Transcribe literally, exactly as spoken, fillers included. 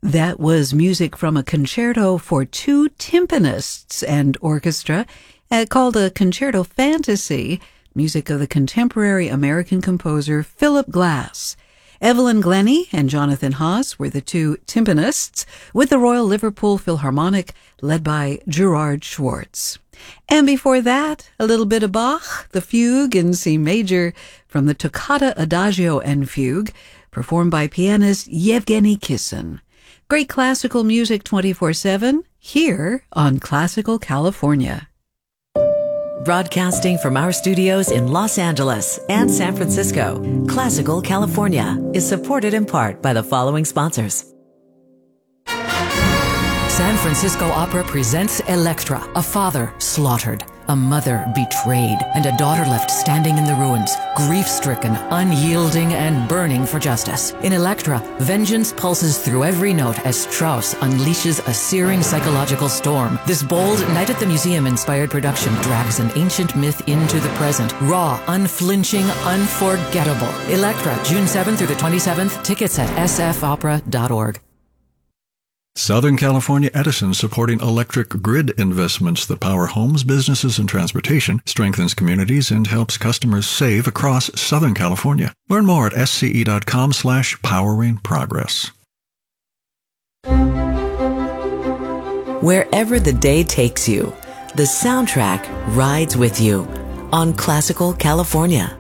That was music from a concerto for two timpanists and orchestra uh, called a Concerto Fantasy, music of the contemporary American composer Philip Glass. Evelyn Glennie and Jonathan Haas were the two timpanists, with the Royal Liverpool Philharmonic led by Gerard Schwartz. And before that, a little bit of Bach, the Fugue in C major from the Toccata Adagio and Fugue, performed by pianist Yevgeny Kissin. Great classical music twenty-four seven, here on Classical California. Broadcasting from our studios in Los Angeles and San Francisco, Classical California is supported in part by the following sponsors. San Francisco Opera presents Elektra, a father slaughtered, a mother betrayed, and a daughter left standing in the ruins, grief-stricken, unyielding, and burning for justice. In Elektra, vengeance pulses through every note as Strauss unleashes a searing psychological storm. This bold Night at the Museum-inspired production drags an ancient myth into the present. Raw, unflinching, unforgettable. Elektra, June seventh through the twenty-seventh. Tickets at s f opera dot org. Southern California Edison, supporting electric grid investments that power homes, businesses, and transportation, strengthens communities, and helps customers save across Southern California. Learn more at s c e dot com slash powering progress. Wherever the day takes you, the soundtrack rides with you on Classical California.